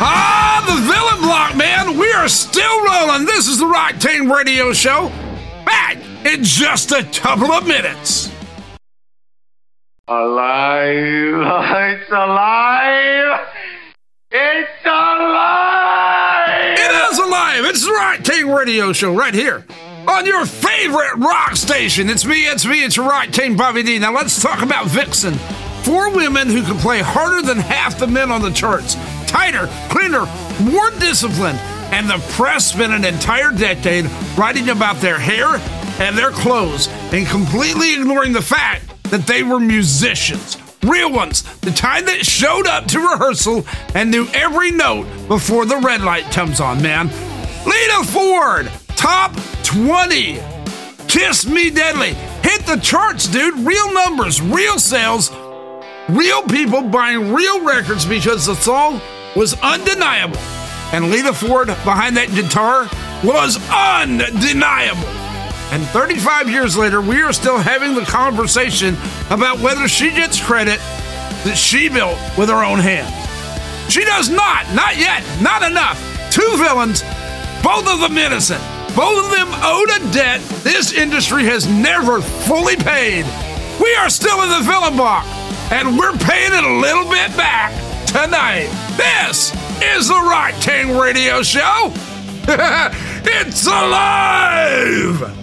The Villain Block, man. We are still rolling. This is the Rocktain Radio Show. Back in just a couple of minutes. Alive. It's alive. It's alive. It is alive. It's the Rocktain Radio Show right here on your favorite rock station. It's me, it's your Rocktain Bobby D. Now let's talk about Vixen. 4 women who can play harder than half the men on the charts. Tighter, cleaner, more disciplined. And the press spent an entire decade writing about their hair and their clothes and completely ignoring the fact that they were musicians. Real ones. The kind that showed up to rehearsal and knew every note before the red light comes on, man. Lita Ford, top 20. Kiss Me Deadly. Hit the charts, dude. Real numbers, real sales, real people buying real records because the song was undeniable. And Lita Ford behind that guitar was undeniable. And 35 years later, we are still having the conversation about whether she gets credit that she built with her own hands. She does not yet, not enough. 2 villains, both of them innocent. Both of them owed a debt this industry has never fully paid. We are still in the Villain Block, and we're paying it a little bit back tonight. This is the Rocktain Radio Show. It's alive!